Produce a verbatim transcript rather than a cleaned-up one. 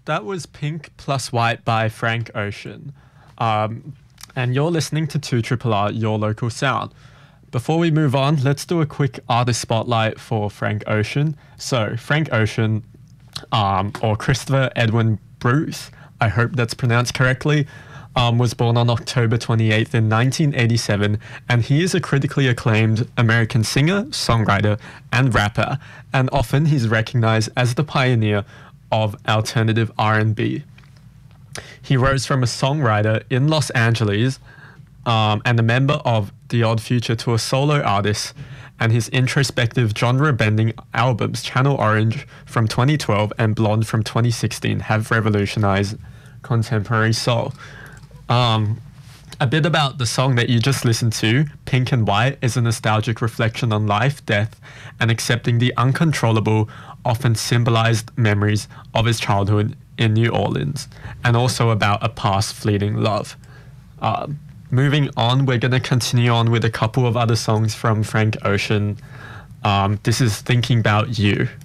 that was Pink Plus White by Frank Ocean. Um, and you're listening to two R R, your local sound. Before we move on, let's do a quick artist spotlight for Frank Ocean. So, Frank Ocean, um, or Christopher Edwin Bruce, I hope that's pronounced correctly, um, was born on October twenty-eighth in nineteen eighty-seven, and he is a critically acclaimed American singer, songwriter, and rapper, and often he's recognized as the pioneer of alternative R and B. He rose from a songwriter in Los Angeles um, and a member of The Odd Future to a solo artist, and his introspective genre-bending albums Channel Orange from twenty twelve and Blonde from twenty sixteen have revolutionized contemporary soul. Um, a bit about the song that you just listened to, Pink and White, is a nostalgic reflection on life, death, and accepting the uncontrollable, often symbolized memories of his childhood in New Orleans, and also about a past fleeting love. Um, moving on, we're going to continue on with a couple of other songs from Frank Ocean. Um, this is Thinking About You.